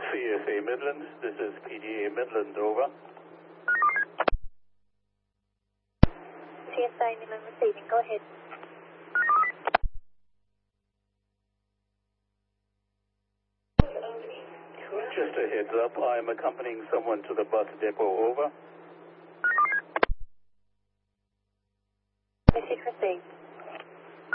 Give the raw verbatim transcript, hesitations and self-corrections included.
C S A Midland, this is P D A Midland, over. C S A Midland receiving, go ahead. Just a heads up, I'm accompanying someone to the bus depot, over. Message received.